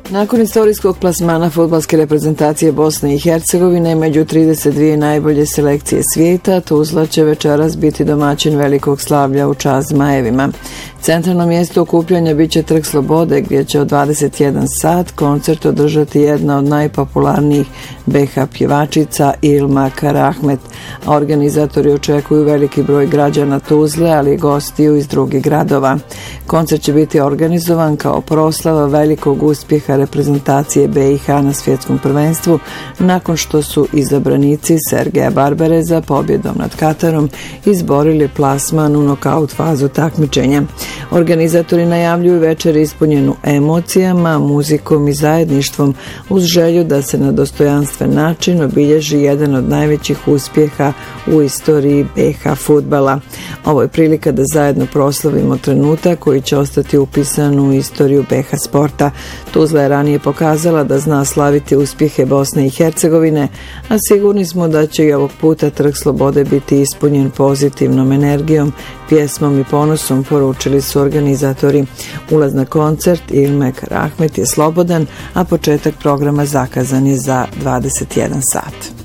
Nakon istorijskog plasmana fudbalske reprezentacije Bosne i Hercegovine među 32 najbolje selekcije svijeta, Tuzla će večeras biti domaćin velikog slavlja u čast Zmajevima. Centralno mjesto okupljanja biće Trg Slobode, gdje će od 21 sat koncert održati jedna od najpopularnijih BiH pjevačica Ilma Karahmet. Organizatori očekuju veliki broj građana Tuzle, ali i gostiju iz drugih gradova. Koncert će biti organizovan kao proslava velikog uspjeha reprezentacije BiH na svjetskom prvenstvu, nakon što su izabranici Sergeja Barbareza pobjedom nad Katarom izborili plasman u nokaut fazu takmičenja. Organizatori najavljuju večer ispunjenu emocijama, muzikom i zajedništvom, uz želju da se na dostojanstven način obilježi jedan od najvećih uspjeha u istoriji BiH fudbala. Ovo je prilika da zajedno proslavimo trenutak koji će ostati upisan u istoriju BiH sporta. Tuzla je ranije pokazala da zna slaviti uspjehe Bosne i Hercegovine, a sigurni smo da će i ovog puta Trg Slobode biti ispunjen pozitivnom energijom, pjesmom i ponosom, poručili su organizatori. Ulaz na koncert Ilme Karahmet je slobodan, a početak programa zakazan je za 21 sat.